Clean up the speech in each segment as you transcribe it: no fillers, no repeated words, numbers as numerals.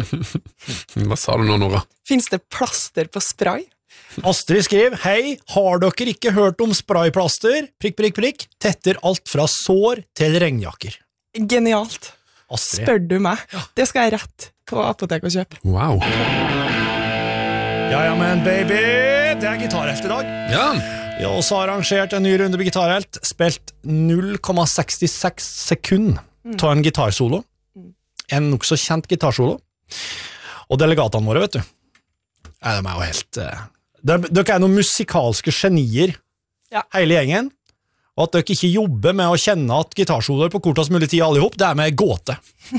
Hva sa du nå, Nora? Finns det plaster på spray? Astrid skriver, hei, har dere ikke hørt om sprayplaster? Prikk, prikk, prikk. Tetter alt fra sår til regnjakker. Genialt. Astrid. Spør du meg? Det skal jeg rett på apotek og kjøpe. Wow. Ja, men baby, det gitarhelt i dag. Ja. Vi har også arrangert en ny runde med gitarhelt. Spilt 0,66 sekunder til en gitarsolo. En nok så kjent gitarsolo. Og delegatene våre, vet du. De er jo helt... Dere er noen musikalske genier, hele gjengen. Og at dere ikke jobber med å kjenne at gitarsoloer på kortest mulig tid alle ihop, det er med gåte.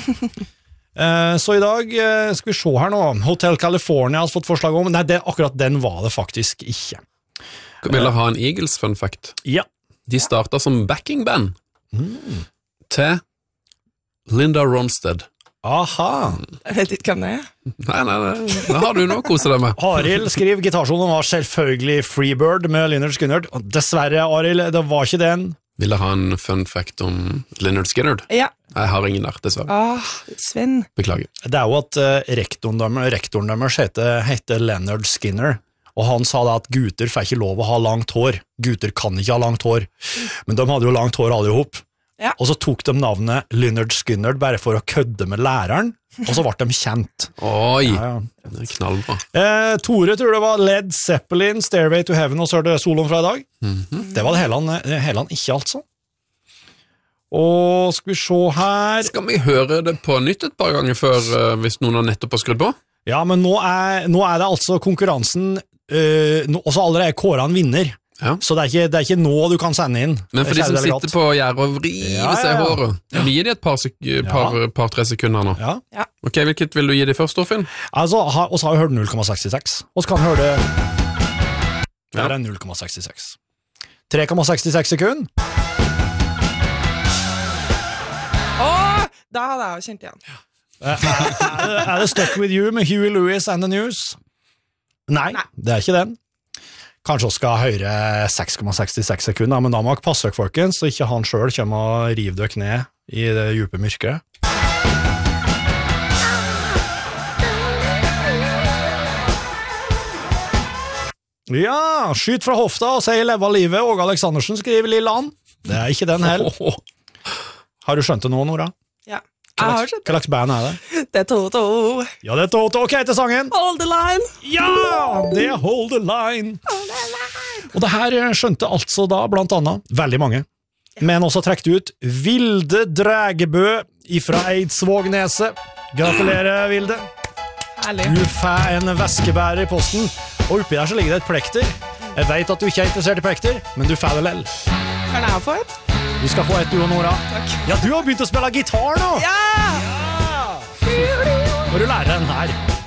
Så i dag skal vi se her nå. Hotel California har fått forslag om. Nei, akkurat den var det faktisk ikke. Vil dere ha en Eagles fun fact? Ja. De startet som backingband til Linda Ronstadt. Aha. Jeg vet ikke hvem det er. Nei, det har du nå koset deg med. Arild skriver, gitarsoloen var selvfølgelig Freebird med Lynyrd Skynyrd. Dessverre, Arild, det var ikke den. Vil dere ha en fun fact om Lynyrd Skynyrd? Ja. Jeg har ingen der, dessverre. Sven. Beklager. Det er jo at rektoren deres heter Leonard Skinner, og han sa da at gutter får ikke lov å ha langt hår. Gutter kan ikke ha langt hår. Men de hadde jo langt hår alle ihop. Ja. Og så tok de navnet Lynyrd Skynyrd bare for å kødde med læreren, og så ble de kjent. Oi, Ja. det er knallbra. Tore tror det var Led Zeppelin, Stairway to Heaven, og så er det soloen fra i dag. Det var det hele han ikke, altså. Og skal vi se her... Skal vi høre det på nytt et par ganger før, hvis noen har nettopp har skrudd på? Ja, men nå er det altså konkurransen, og så allerede kåret en vinner. Ja. Så det er ikke nå du kan sende inn. Men for de som sitter på gjerdet og vriver seg i håret, vi gir de et par-tre sekunder nå. Ja. Ok, hvilket vil du gi de først, Torfinn? Altså, og så har vi hørt 0,66. Og så kan vi høre det... Det er 0,66. 3,66 sekunder. Da hadde jeg jo kjent igjen. Er det Stuck With You med Huey Lewis and the News? Nei, det er ikke den. Kanskje vi skal høre 6,66 sekunder, men da må dere passe dere, folkens, så ikke han selv kommer og river dere ned i det dype mørket. Ja, skyt fra hofta og sier leve av livet, Åge Aleksandersen skriver Lille Ann. Det er ikke den heller. Har du skjønt det nå, Nora? Ja, jeg har skjønt Hva slags band er det? det. Er Toto. Ja, det er Toto. Ok, til sangen. Hold the line. Ja, det er Hold the Line. Og det her skjønte altså da blant annet veldig mange. Men også trekte ut Vilde Drægebø ifra Eidsvågneset. Gratulerer, Vilde. Herlig. Du får en veskebærer i posten, og oppi der så ligger det et plekter. Jeg vet at du ikke er interessert i plekter, men du får det lell. Kan jeg få et? Du skal få et, du og Nora. Takk. Ja, du har begynt å spille gitar nå! Ja! Må du lære den her.